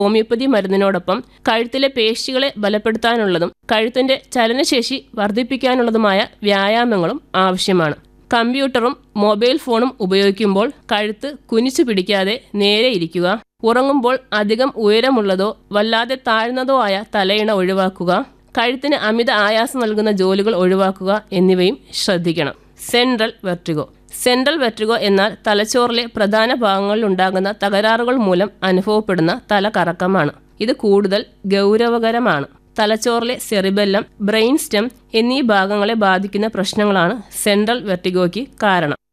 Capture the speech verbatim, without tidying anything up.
Homeopathy മരുന്നിനോടൊപ്പം കഴുത്തിലെ പേശികളെ ബലപ്പെടുത്താനുള്ളതും കഴുത്തിന്റെ ചലനശേഷി വർദ്ധിപ്പിക്കാനുള്ളതുമായ വ്യായാമങ്ങളും ആവശ്യമാണ്. കമ്പ്യൂട്ടറും മൊബൈൽ ഫോണും ഉപയോഗിക്കുമ്പോൾ കഴുത്ത് കുനിച്ചു പിടിക്കാതെ നേരെ ഇരിക്കുക. ഉറങ്ങുമ്പോൾ അധികം ഉയരമുള്ളതോ വല്ലാതെ താഴ്ന്നതോ ആയ തലയിണ ഒഴിവാക്കുക. കഴുത്തിന് അമിത ആയാസം നൽകുന്ന ജോലികൾ ഒഴിവാക്കുക എന്നിവയും ശ്രദ്ധിക്കണം. Central vertigo. സെൻട്രൽ വെർട്ടിഗോ എന്നാൽ തലച്ചോറിലെ പ്രധാന ഭാഗങ്ങളിലുണ്ടാകുന്ന തകരാറുകൾ മൂലം അനുഭവപ്പെടുന്ന തലകറക്കമാണ്. ഇത് കൂടുതൽ ഗൗരവകരമാണ്. തലച്ചോറിലെ സെറിബെല്ലം, ബ്രെയിൻ സ്റ്റെം എന്നീ ഭാഗങ്ങളെ ബാധിക്കുന്ന പ്രശ്നങ്ങളാണ് സെൻട്രൽ വെർട്ടിഗോയ്ക്ക് കാരണം.